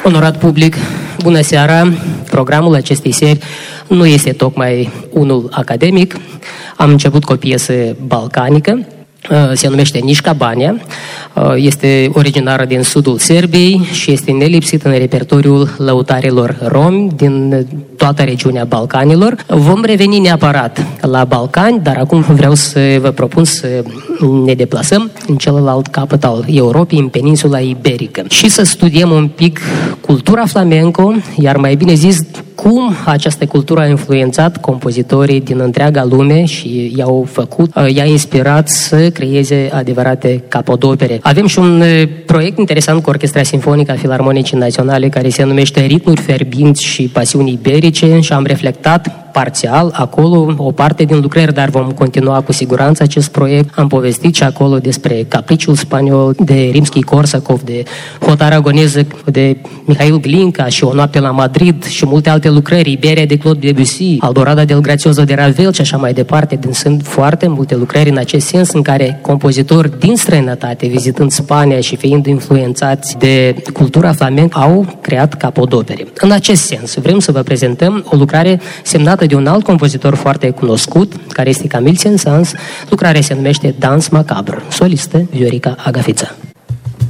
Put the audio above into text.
Onorat public, bună seara! Programul acestei seri nu este tocmai unul academic. Am început cu o piesă balcanică, se numește Nișca Bania, este originară din sudul Serbiei și este nelipsit în repertoriul lăutarilor romi din toată regiunea Balcanilor. Vom reveni neapărat la Balcani, dar acum vreau să vă propun să ne deplasăm în celălalt capăt al Europei, în peninsula iberică, și să studiem un pic cultura flamenco, iar mai bine zis, cum această cultură a influențat compozitorii din întreaga lume și i-a inspirat să creeze adevărate capodopere. Avem și un proiect interesant cu Orchestra Sinfonică a Filarmonicii Naționale care se numește Ritmuri Fierbinți și Pasiuni Iberice și am reflectat parțial acolo o parte din lucrări, dar vom continua cu siguranță acest proiect. Am povestit și acolo despre Capriciul Spaniol de Rimski-Korsakov, de Hot Aragoneză de Mihail Glinka și O noapte la Madrid și multe alte lucrări, Iberia de Claude Debussy, Aldorada del Grazioso de Ravel și așa mai departe. Sunt foarte multe lucrări în acest sens în care compozitori din străinătate, vizitând Spania și fiind influențați de cultura flamencă, au creat capodopere. În acest sens, vrem să vă prezentăm o lucrare semnată de un alt compozitor foarte cunoscut, care este Camille Saint-Saëns. Lucrarea se numește Dans Macabre, solistă Viorica Agafița.